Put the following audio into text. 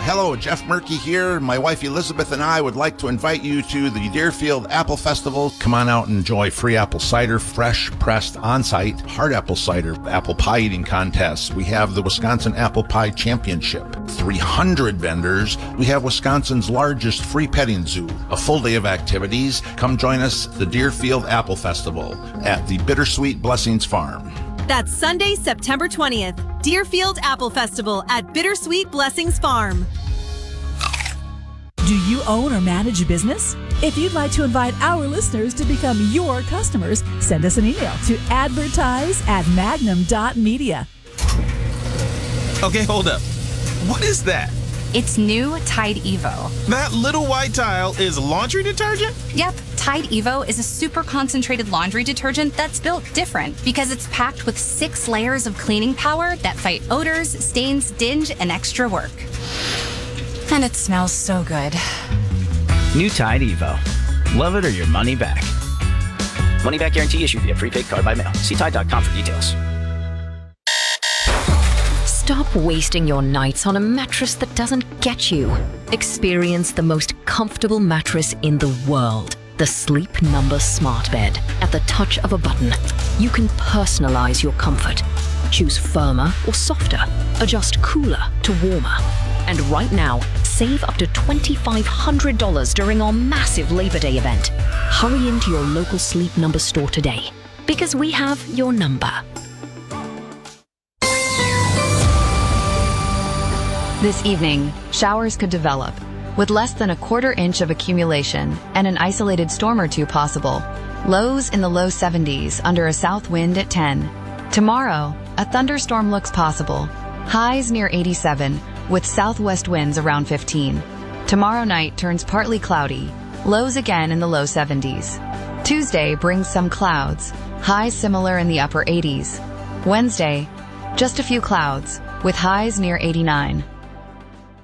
Hello, Jeff Murky here. My wife Elizabeth and I would like to invite you to the Deerfield Apple Festival. Come on out and enjoy free apple cider, fresh pressed on-site, hard apple cider, apple pie eating contests. We have the Wisconsin Apple Pie Championship, 300 vendors. We have Wisconsin's largest free petting zoo, a full day of activities. Come join us at the Deerfield Apple Festival at the Bittersweet Blessings Farm. That's Sunday, September 20th, Deerfield Apple Festival at Bittersweet Blessings Farm. Do you own or manage a business? If you'd like to invite our listeners to become your customers, send us an email to advertise@magnum.media. Okay, hold up. What is that? It's new Tide Evo. That little white tile is laundry detergent? Yep, Tide Evo is a super concentrated laundry detergent that's built different because it's packed with 6 layers of cleaning power that fight odors, stains, dinge, and extra work. And it smells so good. New Tide Evo. Love it or your money back. Money back guarantee issued via prepaid card by mail. See Tide.com for details. Stop wasting your nights on a mattress that doesn't get you. Experience the most comfortable mattress in the world. The Sleep Number Smart Bed. At the touch of a button, you can personalize your comfort. Choose firmer or softer. Adjust cooler to warmer. And right now, save up to $2,500 during our massive Labor Day event. Hurry into your local Sleep Number store today, because we have your number. This evening, showers could develop, with less than a quarter inch of accumulation and an isolated storm or two possible. Lows in the low 70s under a south wind at 10. Tomorrow, a thunderstorm looks possible. Highs near 87, with southwest winds around 15. Tomorrow night turns partly cloudy. Lows again in the low 70s. Tuesday brings some clouds. Highs similar in the upper 80s. Wednesday, just a few clouds, with highs near 89.